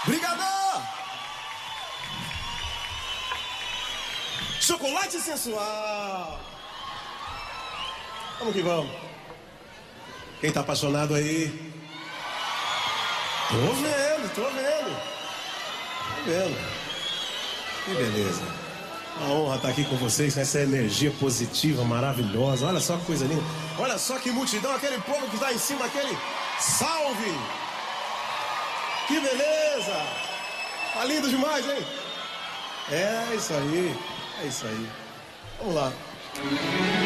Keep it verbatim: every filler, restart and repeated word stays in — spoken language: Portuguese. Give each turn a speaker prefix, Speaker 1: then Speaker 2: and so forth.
Speaker 1: Brigadão! Chocolate sensual! Vamos que vamos. Quem tá apaixonado aí? Tô vendo, tô vendo. Tô vendo. Que beleza. Uma honra estar aqui com vocês, com essa energia positiva, maravilhosa. Olha só que coisa linda. Olha só que multidão, aquele povo que tá em cima, aquele salve. Que beleza. Tá lindo demais, hein? É isso aí, é isso aí. Vamos lá.